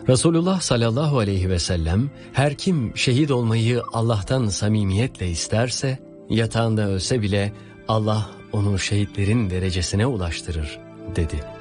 Resulullah sallallahu aleyhi ve sellem, her kim şehit olmayı Allah'tan samimiyetle isterse, yatağında ölse bile Allah onu şehitlerin derecesine ulaştırır dedi.